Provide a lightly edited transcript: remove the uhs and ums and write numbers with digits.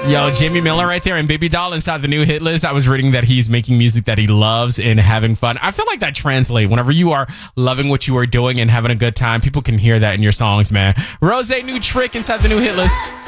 Yo, Jamie Miller right there and Baby Doll inside the new hit list. I was reading that he's making music that he loves and having fun. I feel like that translates. Whenever you are loving what you are doing and having a good time, people can hear that in your songs, man. Rose, new trick inside the new hit list.